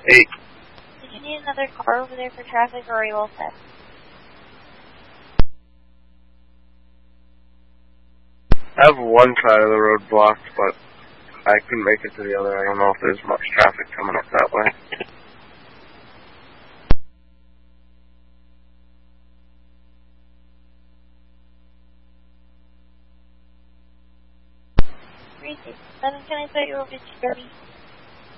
8. Did you need another car over there for traffic, or are you all set? I have one side of the road blocked, but I can make it to the other. I don't know if there's much traffic coming up that way. Then can I set you over to 30?